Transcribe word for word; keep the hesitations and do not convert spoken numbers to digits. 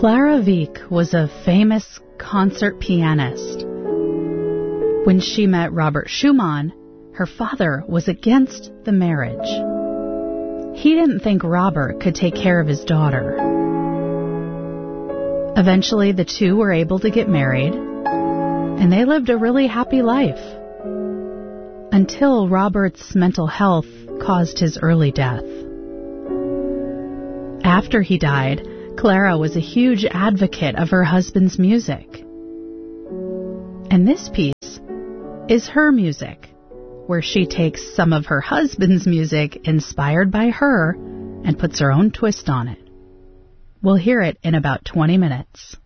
Clara Wieck was a famous concert pianist. When she met Robert Schumann, her father was against the marriage. He didn't think Robert could take care of his daughter. Eventually, the two were able to get married, and they lived a really happy life. Until Robert's mental health caused his early death. After he died, Clara was a huge advocate of her husband's music. And this piece is her music, where she takes some of her husband's music inspired by her and puts her own twist on it. We'll hear it in about twenty minutes.